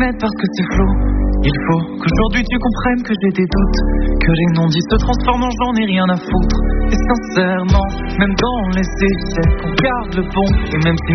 m'aides parce que c'est flou. Il faut qu'aujourd'hui tu comprennes que j'ai des doutes, que les non-dits se transforment en j'en ai rien à foutre. Et sincèrement, même dans les essais, on garde le bon. Et même si